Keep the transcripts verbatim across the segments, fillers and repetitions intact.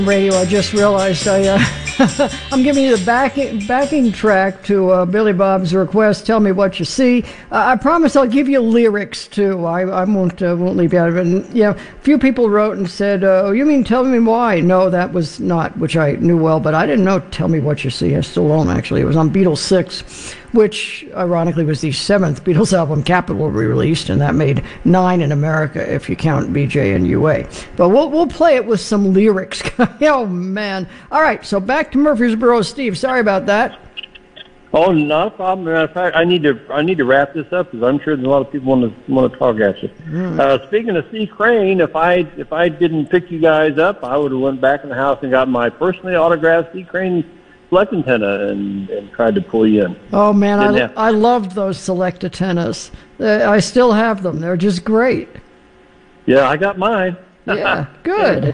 Radio, I just realized I, uh, I'm giving you the backing, backing track to uh, Billy Bob's request, Tell Me What You See. Uh, I promise I'll give you lyrics, too. I, I won't uh, won't leave you out of it. And, you know, a few people wrote and said, uh, oh, you mean Tell Me Why? No, that was not, which I knew well, but I didn't know Tell Me What You See. I still don't, actually. It was on Beatles six, which, ironically, was the seventh Beatles album Capitol re-released, and that made nine in America, if you count B J and U A. But we'll, we'll play it with some lyrics. Oh, man. All right, so back to Murfreesboro. Steve, sorry about that. Oh, not a problem. Matter of fact, I need to I need to wrap this up because I'm sure there's a lot of people want to want to talk at you. Mm. Uh, speaking of C. Crane, if I if I didn't pick you guys up, I would have went back in the house and got my personally autographed C. Crane select antenna and, and tried to pull you in. Oh, man, I, have- I loved those select antennas. Uh, I still have them. They're just great. Yeah, I got mine. Yeah, good.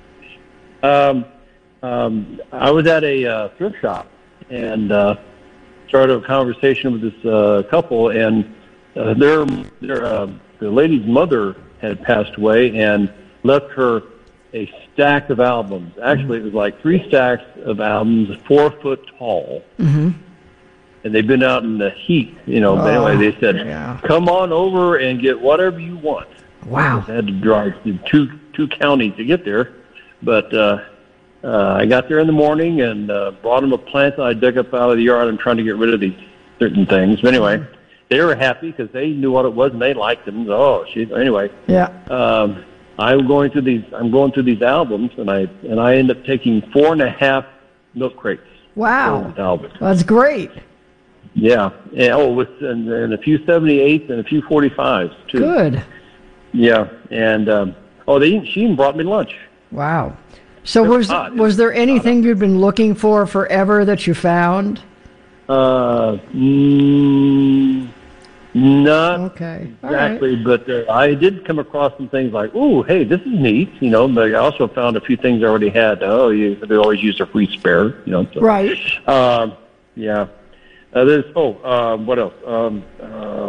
Um, um, I was at a uh, thrift shop and uh, started a conversation with this uh, couple, and uh, their their uh, the lady's mother had passed away and left her a stack of albums. Actually, it was like three stacks of albums, four foot tall. Mm-hmm. And they've been out in the heat, you know. Oh, but anyway, they said, yeah. "Come on over and get whatever you want." Wow. I had to drive to two two counties to get there. But uh, uh, I got there in the morning and uh, brought them a plant that I dug up out of the yard. I'm trying to get rid of these certain things. But anyway, they were happy because they knew what it was and they liked them. So, oh, she, anyway. Yeah. Um, I'm going through these. I'm going through these albums, and I and I end up taking four and a half milk crates. Wow. Albums. That's great. Yeah. And, oh, with and, and a few seventy-eights and a few forty-fives too. Good. Yeah. And um, oh, they she even brought me lunch. Wow. So was was there anything you'd been looking for forever that you found? Uh, mm, not okay. exactly, right. but uh, I did come across some things like, oh, hey, this is neat, you know, but I also found a few things I already had. Oh, you, they always use a free spare, you know. So. Right. Um, yeah. Uh, there's, oh, um, what else? Um, uh,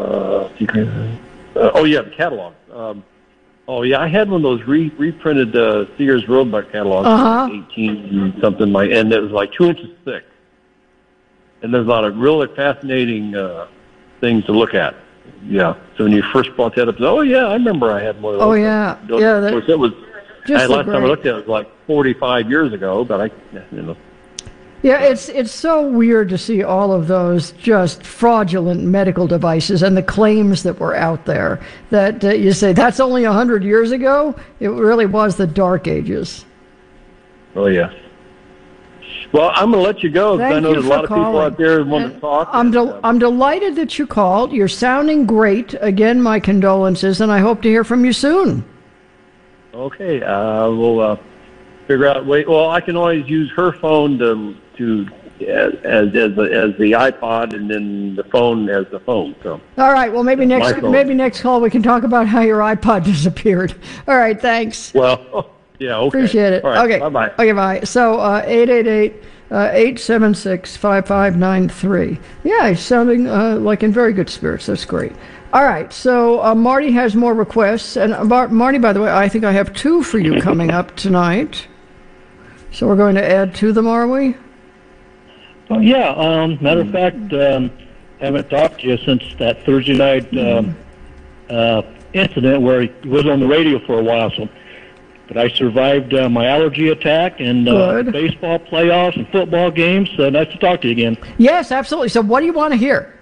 uh, oh, yeah, the catalog. Um, Oh, yeah, I had one of those re- reprinted uh, Sears Roebuck catalogs, uh-huh. like eighteen something, like, and it was like two inches thick. And there's a lot of really fascinating uh, things to look at. Yeah. So when you first brought that up, oh, yeah, I remember I had one of those. Oh, yeah. Those, yeah that, that was, just I, last great. time I looked at it was like forty-five years ago, but I, you know. Yeah, it's it's so weird to see all of those just fraudulent medical devices and the claims that were out there that uh, you say, that's only one hundred years ago? It really was the Dark Ages. Oh, yeah. Well, I'm going to let you go because I know there's a lot of calling. people out there who want and to talk. I'm, and, del- uh, I'm delighted that you called. You're sounding great. Again, my condolences, and I hope to hear from you soon. Okay. Uh, we'll uh, figure out. Wait. Well, I can always use her phone to to as as as the, as the iPod, and then the phone as the phone. So. All right. Well, maybe That's next maybe next call we can talk about how your iPod disappeared. All right. Thanks. Well. Yeah. Okay. Appreciate it. All right, okay. Bye bye. Okay. Bye. So uh, eight eight eight. eight seven six, five five nine three. Yeah, he's sounding uh, like in very good spirits. That's great. All right, so uh, Marty has more requests. And uh, Mar- Marty, by the way, I think I have two for you coming up tonight. So we're going to add to them, are we? Oh, yeah. Um, matter of fact, um, haven't talked to you since that Thursday night um, uh, incident where he was on the radio for a while. So. But I survived uh, my allergy attack and uh, baseball playoffs and football games. So nice to talk to you again. Yes, absolutely. So what do you want to hear?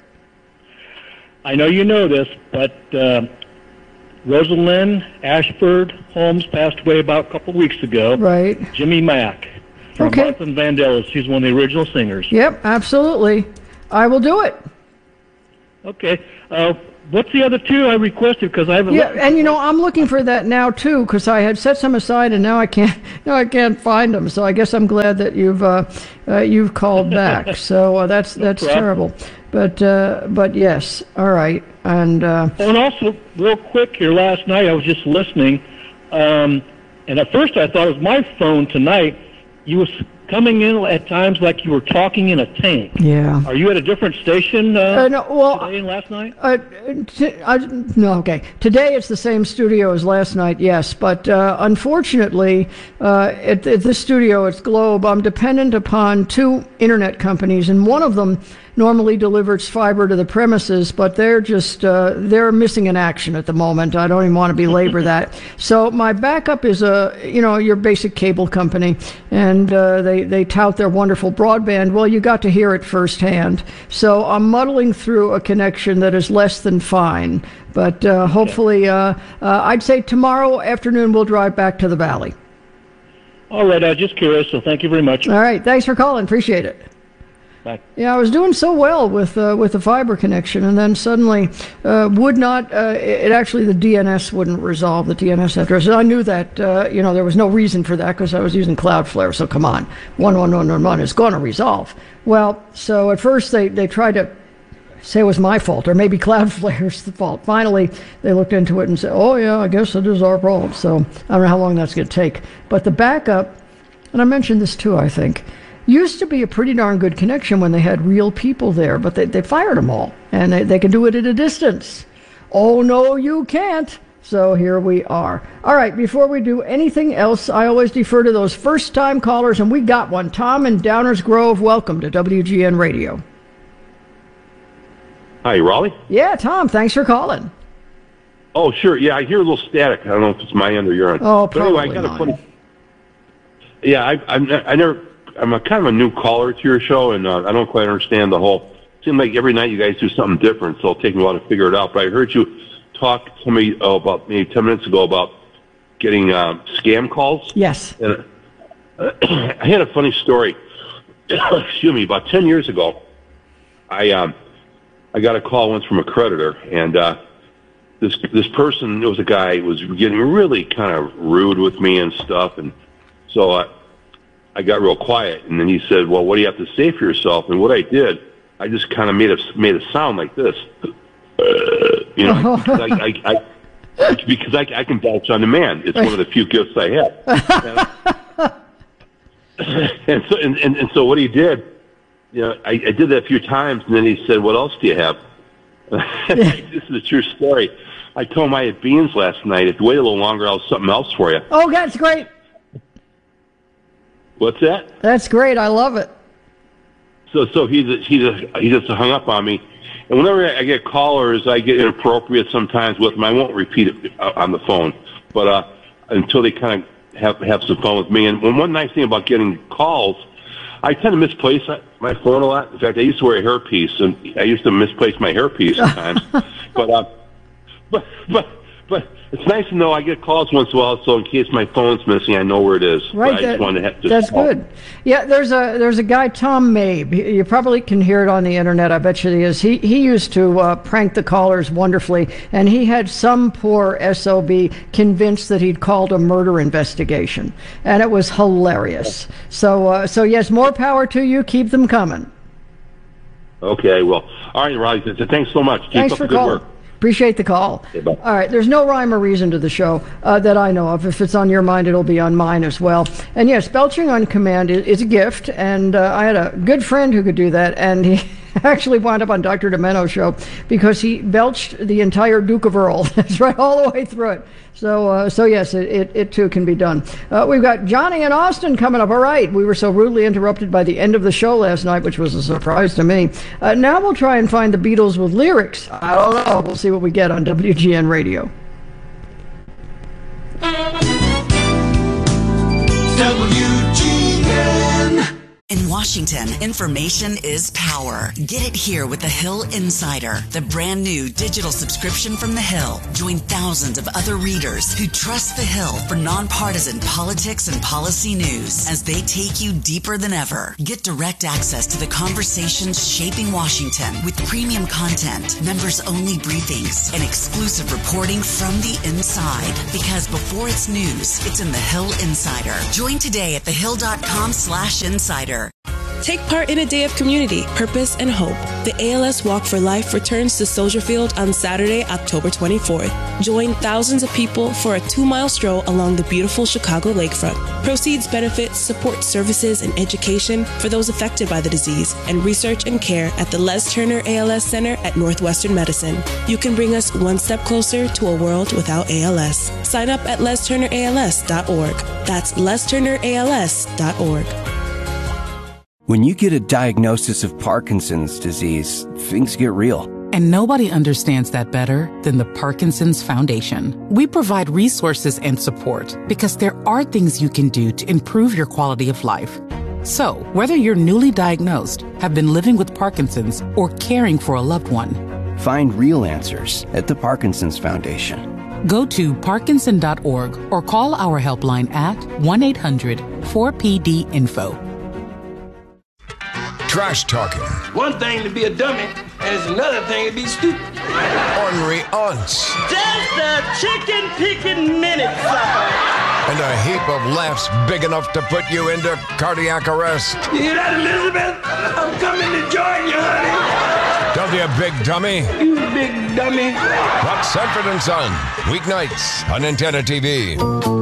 I know you know this, but uh, Rosalind Ashford Holmes passed away about a couple of weeks ago. Right. Jimmy Mack from okay. Martha and Vandellas. She's one of the original singers. Yep, absolutely. I will do it. Okay. Uh, What's the other two I requested? Because I haven't. Yeah, and you know I'm looking for that now too, because I had set some aside and now I can't. Now I can't find them. So I guess I'm glad that you've uh, uh, you've called back. So uh, that's that's no terrible. But uh, but yes, all right. And uh, oh, and also real quick here, last night I was just listening, um, and at first I thought it was my phone tonight. You was coming in at times like you were talking in a tank. Yeah. Are you at a different station uh, uh, no, well, today and last night? Uh, t- I, no, okay. Today it's the same studio as last night, yes. But uh, unfortunately, uh, at, at this studio, it's Globe, I'm dependent upon two internet companies, and one of them normally delivers fiber to the premises, but they're just, uh, they're missing in action at the moment. I don't even want to belabor that. So my backup is a, you know, your basic cable company, and uh, they, they tout their wonderful broadband. Well, you got to hear it firsthand. So I'm muddling through a connection that is less than fine. But uh, hopefully, uh, uh, I'd say tomorrow afternoon we'll drive back to the Valley. All right, I was just curious, so thank you very much. All right, thanks for calling. Appreciate it. Bye. Yeah, I was doing so well with uh, with the fiber connection, and then suddenly uh, would not. Uh, it actually the D N S wouldn't resolve the D N S address. I knew that uh, you know there was no reason for that because I was using Cloudflare. So come on, one one one one one is going to resolve. Well, so at first they they tried to say it was my fault or maybe Cloudflare's the fault. Finally, they looked into it and said, "Oh yeah, I guess it is our problem." So I don't know how long that's going to take, but the backup, and I mentioned this too, I think. Used to be a pretty darn good connection when they had real people there, but they, they fired them all, and they, they can do it at a distance. Oh, no, you can't. So here we are. All right, before we do anything else, I always defer to those first-time callers, and we got one. Tom in Downers Grove, welcome to W G N Radio. Hi, Raleigh? Yeah, Tom, thanks for calling. Oh, sure. Yeah, I hear a little static. I don't know if it's my end or your end. Oh, but anyway, probably I got a mine. funny... Yeah, I, I, I never... I'm a kind of a new caller to your show, and uh, I don't quite understand the whole... It seems like every night you guys do something different, so it'll take me a while to figure it out. But I heard you talk to me oh, about maybe ten minutes ago about getting uh, scam calls. Yes. And uh, I had a funny story. Excuse me. About ten years ago, I um, I got a call once from a creditor, and uh, this this person, it was a guy, was getting really kind of rude with me and stuff, and so I, I got real quiet. And then he said, "Well, what do you have to say for yourself?" And what I did, I just kind of made a made a sound like this, uh, you know, because I, I, I because I, I can vouch on demand. It's one of the few gifts I have. and so and, and, and so what he did, you know, I, I did that a few times, and then he said, "What else do you have?" This is a true story. I told him I had beans last night. If you wait a little longer, I'll have something else for you. Oh, that's great. What's that? That's great. I love it. So, so he just, he just he just hung up on me, and whenever I get callers, I get inappropriate sometimes with them. I won't repeat it on the phone, but uh, until they kind of have have some fun with me. And one nice thing about getting calls, I tend to misplace my phone a lot. In fact, I used to wear a hairpiece, and I used to misplace my hairpiece sometimes. but uh, but but but. It's nice to know I get calls once in a while, so in case my phone's missing, I know where it is. Right, I just that, wanted to have, just that's call. good. Yeah, there's a there's a guy, Tom Mabe. You probably can hear it on the internet. I bet you he is. He he used to uh, prank the callers wonderfully, and he had some poor S O B convinced that he'd called a murder investigation, and it was hilarious. So uh, so yes, more power to you. Keep them coming. Okay, well, all right, Riley. Thanks so much. Keep Thanks up for the good calling. work. Appreciate the call. Okay, bye. All right, there's no rhyme or reason to the show uh, that I know of. If it's on your mind, it'll be on mine as well. And yes, belching on command is, is a gift, and uh, I had a good friend who could do that, and he actually wound up on Doctor Demeno's show because he belched the entire Duke of Earl. That's right, all the way through it. So, uh, so yes, it, it, it too can be done. Uh, we've got Johnny in Austin coming up. All right, we were so rudely interrupted by the end of the show last night, which was a surprise to me. Uh, now we'll try and find the Beatles with lyrics. I don't know. We'll see what we get on W G N Radio. W G N. In Washington, information is power. Get it here with The Hill Insider, the brand new digital subscription from The Hill. Join thousands of other readers who trust The Hill for nonpartisan politics and policy news as they take you deeper than ever. Get direct access to the conversations shaping Washington with premium content, members-only briefings, and exclusive reporting from the inside. Because before it's news, it's in The Hill Insider. Join today at thehill.com slash insider. Take part in a day of community, purpose, and hope. The A L S Walk for Life returns to Soldier Field on Saturday, October twenty-fourth. Join thousands of people for a two-mile stroll along the beautiful Chicago lakefront. Proceeds benefit support services and education for those affected by the disease and research and care at the Les Turner A L S Center at Northwestern Medicine. You can bring us one step closer to a world without A L S. Sign up at les turner A L S dot org. That's les turner A L S dot org. When you get a diagnosis of Parkinson's disease, things get real. And nobody understands that better than the Parkinson's Foundation. We provide resources and support because there are things you can do to improve your quality of life. So, whether you're newly diagnosed, have been living with Parkinson's, or caring for a loved one, find real answers at the Parkinson's Foundation. Go to parkinson dot org or call our helpline at one eight hundred four P D info. Trash talking. One thing to be a dummy, and it's another thing to be stupid. Ornery aunts. Just a chicken picking minute, sucker. And a heap of laughs big enough to put you into cardiac arrest. You hear that, Elizabeth? I'm coming to join you, honey. Don't be a big dummy. You big dummy. Watch Sanford and Son, weeknights on Antenna T V.